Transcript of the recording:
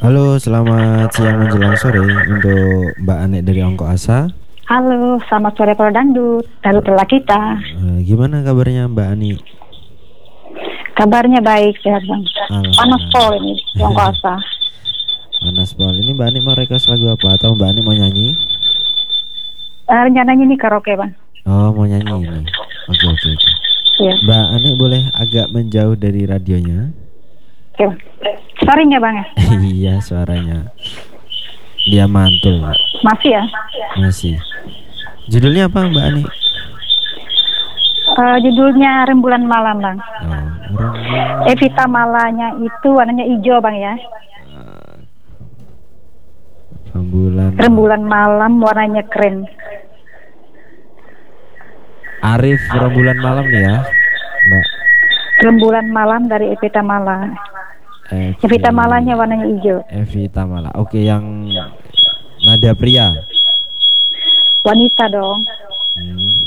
Halo, selamat siang menjelang sore untuk Mbak Anek dari Ongko Asa. Halo, selamat sore Pro Dangdut, Darulah kita. Gimana kabarnya Mbak Ani? Kabarnya baik, sehat bang. Panas pol ini, yang kuasa. Panas pol. Ini Mbak Ani mau request lagu apa? Atau Mbak Ani mau nyanyi? Rencananya ini karaoke bang. Oh, mau nyanyi ini. Oke. Iya. Mbak Ani boleh agak menjauh dari radionya? Oke bang. Sering ya bang ya? Iya, suaranya. Dia mantul, Mbak. Masih ya? Masih. Judulnya apa Mbak Ani? Judulnya Rembulan Malam bang. Rembulan. Evita Malanya itu warnanya hijau bang ya. Rembulan Malam warnanya keren. Arif Rembulan Malam nih ya, Mbak. Rembulan Malam dari Evita Mala. Evita Malanya warnanya hijau. Evita Mala. Oke, yang nada pria. Wanita dong.